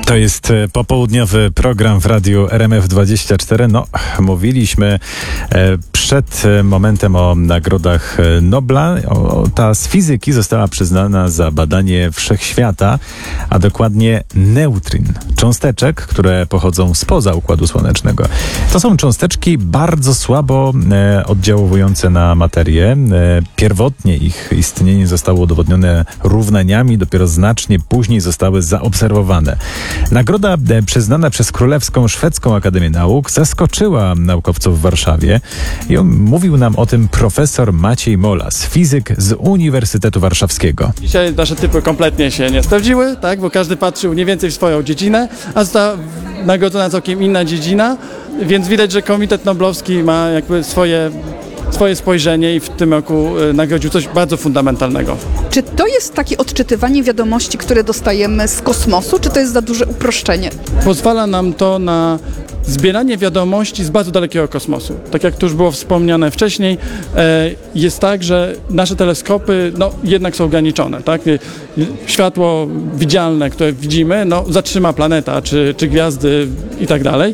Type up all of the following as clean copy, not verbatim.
To jest popołudniowy program w radiu RMF24. No, mówiliśmy przed momentem o nagrodach Nobla. Ta z fizyki została przyznana za badanie wszechświata, a dokładnie neutrin, cząsteczek, które pochodzą spoza Układu Słonecznego. To są cząsteczki bardzo słabo oddziałujące na materię. Pierwotnie ich istnienie zostało udowodnione równaniami, dopiero znacznie później zostały zaobserwowane. Nagroda przyznana przez Królewską Szwedzką Akademię Nauk zaskoczyła naukowców w Warszawie i mówił nam o tym profesor Maciej Molas, fizyk z Uniwersytetu Warszawskiego. Dzisiaj nasze typy kompletnie się nie sprawdziły, tak, bo każdy patrzył mniej więcej w swoją dziedzinę, a została nagrodzona całkiem inna dziedzina, więc widać, że Komitet Noblowski ma jakby swoje spojrzenie i w tym roku nagrodził coś bardzo fundamentalnego. Czy to jest takie odczytywanie wiadomości, które dostajemy z kosmosu, czy to jest za duże uproszczenie? Pozwala nam to na zbieranie wiadomości z bardzo dalekiego kosmosu. Tak jak tu już było wspomniane wcześniej, jest tak, że nasze teleskopy jednak są ograniczone. Tak? Światło widzialne, które widzimy, zatrzyma planeta, czy gwiazdy i tak dalej.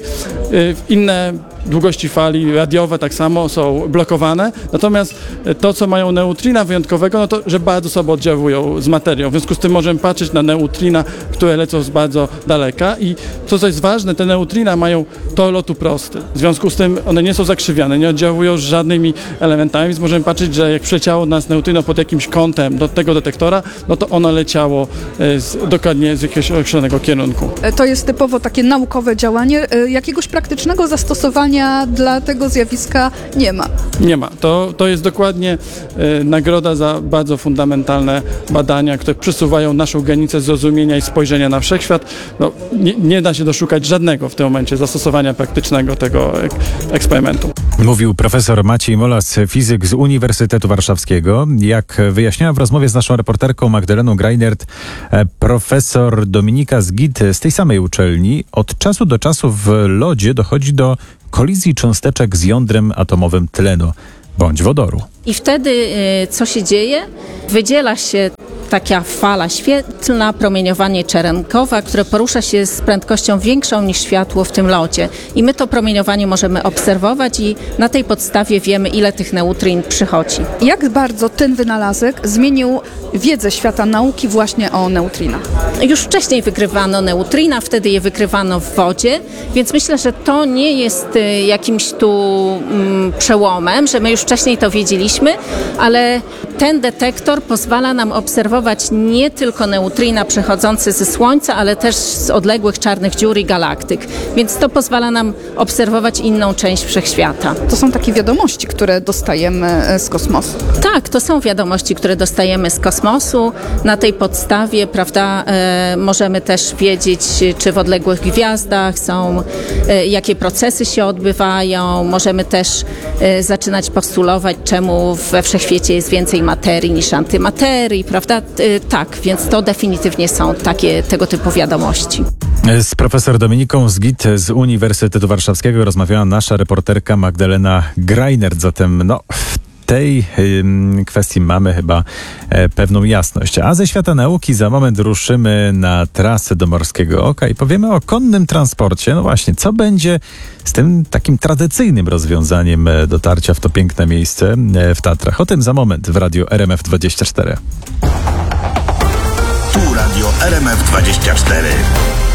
Inne długości fali radiowe tak samo są blokowane, natomiast to, co mają neutrina wyjątkowego, to, że bardzo słabo oddziałują z materią. W związku z tym możemy patrzeć na neutrina, które lecą z bardzo daleka i to, co jest ważne, te neutrina mają tor lotu prosty. W związku z tym one nie są zakrzywiane, nie oddziałują z żadnymi elementami, więc możemy patrzeć, że jak przyleciało nas neutrino pod jakimś kątem do tego detektora, to ono leciało dokładnie z jakiegoś określonego kierunku. To jest typowo takie naukowe działanie. Jakiegoś praktycznego zastosowania dla tego zjawiska nie ma. Nie ma. To jest dokładnie nagroda za bardzo fundamentalne badania, które przesuwają naszą granicę zrozumienia i spojrzenia na wszechświat. Nie da się doszukać żadnego w tym momencie zastosowania praktycznego tego eksperymentu. Mówił profesor Maciej Molas, fizyk z Uniwersytetu Warszawskiego. Jak wyjaśniała w rozmowie z naszą reporterką Magdaleną Greinert, profesor Dominika Zgid z tej samej uczelni, od czasu do czasu w lodzie dochodzi do kolizji cząsteczek z jądrem atomowym tlenu bądź wodoru. I wtedy co się dzieje? Wydziela się taka fala świetlna, promieniowanie czeremkowe, które porusza się z prędkością większą niż światło w tym lodzie. I my to promieniowanie możemy obserwować i na tej podstawie wiemy, ile tych neutrin przychodzi. Jak bardzo ten wynalazek zmienił wiedzę świata nauki właśnie o neutrinach? Już wcześniej wykrywano neutrina, wtedy je wykrywano w wodzie, więc myślę, że to nie jest jakimś tu przełomem, że my już wcześniej to wiedzieliśmy, ale ten detektor pozwala nam obserwować nie tylko neutrina przechodzące ze Słońca, ale też z odległych czarnych dziur i galaktyk. Więc to pozwala nam obserwować inną część wszechświata. To są takie wiadomości, które dostajemy z kosmosu. Tak, to są wiadomości, które dostajemy z kosmosu. Na tej podstawie, prawda, możemy też wiedzieć, czy w odległych gwiazdach są, jakie procesy się odbywają. Możemy też zaczynać postulować, czemu we wszechświecie jest więcej materii niż antymaterii, prawda? Tak, więc to definitywnie są tego typu wiadomości. Z profesor Dominiką Zgid z Uniwersytetu Warszawskiego rozmawiała nasza reporterka Magdalena Greinert. Zatem w tej kwestii mamy chyba pewną jasność. A ze świata nauki za moment ruszymy na trasę do Morskiego Oka i powiemy o konnym transporcie. No właśnie, co będzie z tym takim tradycyjnym rozwiązaniem dotarcia w to piękne miejsce w Tatrach? O tym za moment w radiu RMF24. Tu radio RMF24.